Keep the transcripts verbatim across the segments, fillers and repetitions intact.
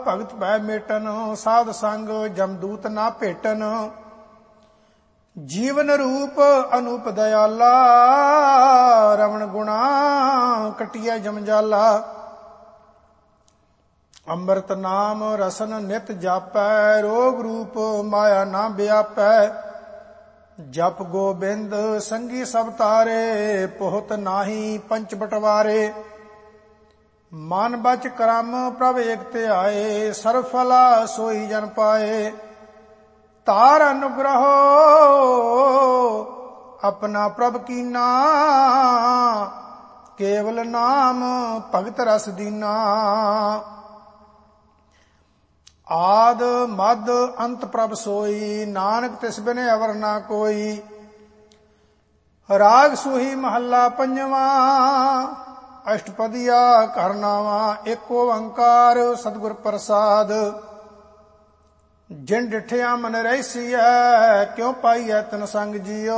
ਭਗਤ ਭੈ ਮੇਟਨ, ਸਾਧ ਸੰਗ ਜਮਦੂਤ ਨਾ ਭੇਟਨ। ਜੀਵਨ ਰੂਪ ਅਨੂਪ ਦਇਆਲਾ, ਰਵਣ ਗੁਣਾ ਕਟਿਆ ਜਮਜਾਲਾ। ਅੰਮ੍ਰਿਤ ਨਾਮ ਰਸਨ ਨਿਤ ਜਾਪੈ, ਰੋਗ ਰੂਪ ਮਾਇਆ ਨਾ ਵਿਆਪੈ। ਜਪ ਗੋਬਿੰਦ ਸੰਗੀ ਸਭ ਤਾਰੇ, ਬਹੁਤ ਨਾਹੀ ਪੰਚ ਬਟਵਾਰੇ। ਮਨ ਬਚ ਕਰਮ ਪ੍ਰਭ ਏਕ ਧਿਆਏ, ਸਰਬ ਫਲਾ ਸੋਈ ਜਨ ਪਾਏ। ਤਾਰ ਅਨੁਗ੍ਰਹੋ ਆਪਣਾ ਪ੍ਰਭ ਕੀਨਾ, ਕੇਵਲ ਨਾਮ ਭਗਤ ਰਸ ਦੀਨਾ। ਆਦ ਮਦ ਅੰਤ ਪ੍ਰਭ ਸੋਈ, ਨਾਨਕ ਤਿਸ ਬਿਨ ਅਵਰ ਨਾ ਕੋਈ। ਰਾਗ ਸੂਹੀ ਮਹੱਲਾ ਪੰਜਵਾਂ, ਅਸ਼ਟਪਦੀਆ ਘਰ ਨਾਵਾਂ। ਏਕ ਓੰਕਾਰ ਸਤਿਗੁਰ ਪ੍ਰਸਾਦ, ਜਿਨ ਡਿਠਿਆ ਮਨ ਰਹਿਸੀਐ, ਕਿਉ ਪਾਈਐ ਤਨ ਸੰਗ ਜੀਓ।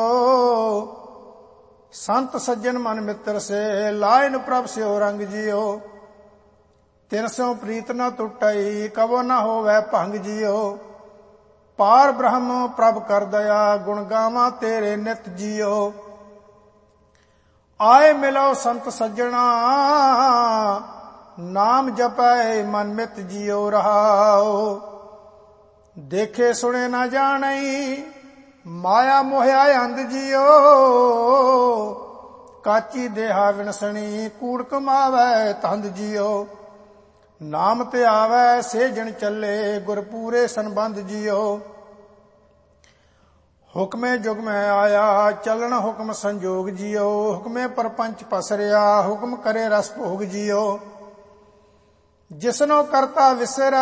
ਸੰਤ ਸੱਜਣ ਮਨ ਮਿੱਤਰ ਸੇ, ਲਾਇਨ ਪ੍ਰਭ ਸਿਓ ਰੰਗ ਜੀਓ। ਤਿਨ ਸਿਉ ਪ੍ਰੀਤ ਨ ਟੁੱਟਈ, ਕਬੋ ਨ ਹੋਵੈ ਭੰਗ ਜੀਓ। ਪਾਰ ਬ੍ਰਹਮ ਪ੍ਰਭ ਕਰ ਦਇਆ, ਗੁਣ ਗਾਵਾਂ ਤੇਰੇ ਨਿਤ ਜੀਓ। ਆਏ ਮਿਲੋ ਸੰਤ ਸੱਜਣਾ, ਨਾਮ ਜਪੈ ਮਨ ਮਿਤ ਜੀਓ ਰਹਾਓ। ਦੇਖੇ ਸੁਣੇ ਨਾ ਜਾਣਈ, ਮਾਇਆ ਮੋਹਿਆ ਅੰਧ ਜੀਓ। ਕਾਚੀ ਦੇਹਾ ਵਿਣਸਣੀ, ਕੂੜ ਕਮਾਵੈ ਤੰਦ ਜੀਓ। ਨਾਮ ਤੇ ਆਵੈ ਸੇ ਜਣ ਚੱਲੇ, ਗੁਰ ਪੂਰੇ ਸੰਬੰਧ ਜੀਓ। ਹੁਕਮੇ ਜੁਗ ਮੈਂ ਆਇਆ, ਚੱਲਣ ਹੁਕਮ ਸੰਜੋਗ ਜੀਓ। ਹੁਕਮੇ ਪਰਪੰਚ ਪਸਰਿਆ, ਹੁਕਮ ਕਰੇ ਰਸ ਭੋਗ ਜੀਓ। ਜਿਸਨੋ ਕਰਤਾ ਵਿਸਰੈ,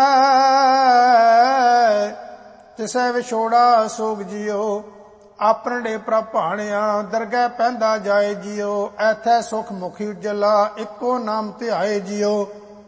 ਤਿਸੈ ਵਿਛੋੜਾ ਸੋਗ ਜੀਓ। ਆਪਣੜੇ ਪ੍ਰਭ ਭਾਣਿਆ, ਦਰਗਹਿ ਪੈਂਦਾ ਜਾਏ ਜੀਓ। ਐਥੈ ਸੁਖ ਮੁਖੀ ਉਜਲਾ, ਇੱਕੋ ਨਾਮ ਧਿਆਏ ਜੀਓ।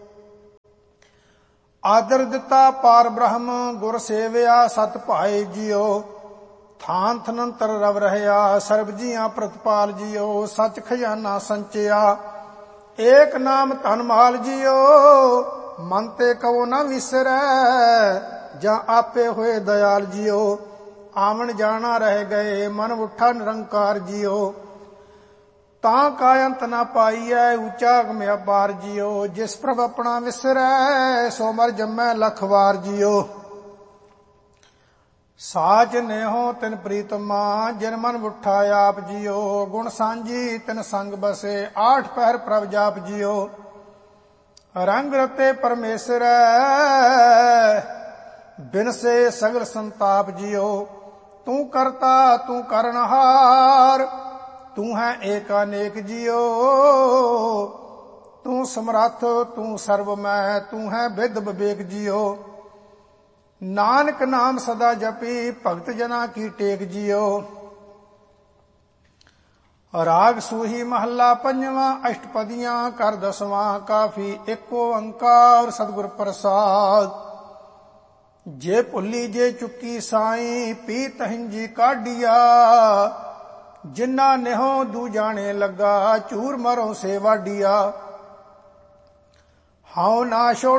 ਆਦਰ ਦਿੱਤਾ ਪਾਰ ਬ੍ਰਹਮ, ਗੁਰ ਸੇਵਿਆ ਸਤ ਭਾਏ ਜੀਓ। ਥਾਨ ਥਨੰਤਰ ਰਵ ਰਹਿਆ, ਸਰਬ ਜੀਆਂ ਪ੍ਰਤਪਾਲ ਜੀਓ। ਸੱਚ ਖਜ਼ਾਨਾ ਸੰਚਿਆ, ਏਕ ਨਾਮ ਧਨ ਮਾਲ ਜੀਓ। ਮਨ ਤੇ ਕਉ ਨ ਵਿਸਰੈ, ਜਾਂ ਆਪੇ ਹੋਏ ਦਇਆਲ ਜੀਓ। ਆਵਣ ਜਾਣਾ ਰਹਿ ਗਏ, ਮਨ ਉਠਾ ਨਿਰੰਕਾਰ ਜੀਓ। ਤਾਂ ਕਾ ਅੰਤ ਨਾ ਪਾਈਐ, ਉੱਚਾ ਅਗਮ ਅਪਾਰ ਜੀਓ। ਜਿਸ ਪ੍ਰਭ ਆਪਣਾ ਵਿਸਰੈ, ਸੋ ਮਰ ਜੰਮੈ ਲੱਖ ਵਾਰ ਜੀਓ। ਸਾਚ ਨੇਹੋ ਤਿਨ ਪ੍ਰੀਤਮਾ, ਜਿਨ ਮਨ ਉਠਾ ਆਪ ਜੀਓ। ਗੁਣ ਸਾਂਝੀ ਤਿਨ ਸੰਗ ਬਸੇ, ਆਠ ਪਹਿਰ ਪ੍ਰਭ ਜਾਪ ਜੀਓ। ਰੰਗ ਰਤੇ ਪਰਮੇਸ਼ਰੈ, ਬਿਨਸੇ ਸਗਲ ਸੰਤਾਪ ਜੀਓ। ਤੂੰ ਕਰਤਾ ਤੂੰ ਕਰਨਹਾਰ, ਤੂੰ ਹੈ ਏਕ ਅਨੇਕ ਜੀਓ। ਤੂੰ ਸਮਰੱਥ ਤੂੰ ਸਰਵਮੈ, ਤੂੰ ਹੈ ਵਿਦ ਵਿਵੇਕ ਜੀਓ। ਨਾਨਕ ਨਾਮ ਸਦਾ ਜਪੀ, ਭਗਤ ਜਨਾ ਕੀ ਟੇਕ ਜੀਓ। ਰਾਗ ਸੂਹੀ ਮਹੱਲਾ ਪੰਜਵਾਂ, ਅਸ਼ਟਪਦੀਆਂ ਕਰ ਦਸਵਾਂ। ਕਾਫੀ ਏਕ ਓੰਕਾਰ ਸਤਿਗੁਰ ਪ੍ਰਸਾਦ। ਜੇ ਭੁੱਲੀ ਜੇ ਚੁੱਕੀ ਸਾਈ, ਪੀ ਤਹਿੰਜੀ ਕਾਢੀਆ। ਜਿਨਾ ਨਿਹੋ ਦੂ ਜਾਣੇ ਲੱਗਾ, ਝੂਰ ਮਰੋ ਸੇ ਵਾਡੀਆ। ਹਉ ਨਾ ਛੋੜ